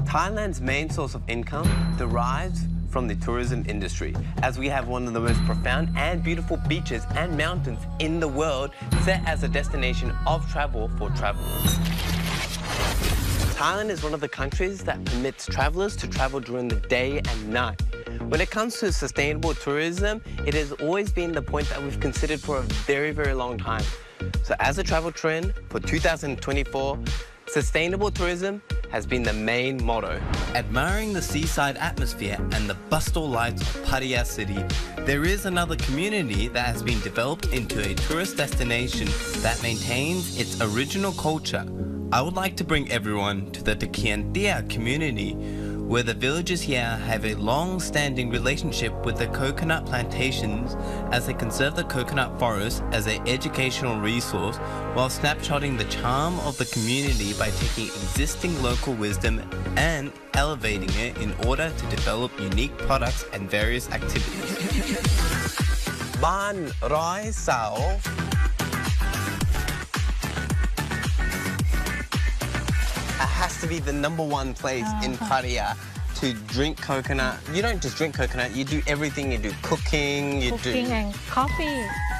Thailand's main source of income derives from the tourism industry, as we have one of the most profound and beautiful beaches and mountains in the world, set as a destination of travel for travelers. Thailand is one of the countries that permits travelers to travel during the day and night. When it comes to sustainable tourism, it has always been the point that we've considered for a very, very long time. So as a travel trend for 2024, sustainable tourism has been the main motto. Admiring the seaside atmosphere and the bustle lights of Pattaya City, there is another community that has been developed into a tourist destination that maintains its original culture. I would like to bring everyone to the Takian Tia community, where the villagers here have a long-standing relationship with the coconut plantations, as they conserve the coconut forest as an educational resource while snapshotting the charm of the community by taking existing local wisdom and elevating it in order to develop unique products and various activities. Ban Roi Sao has to be the #1 place in Pattaya to drink coconut. You don't just drink coconut, you do everything. You do cooking, Cooking and coffee.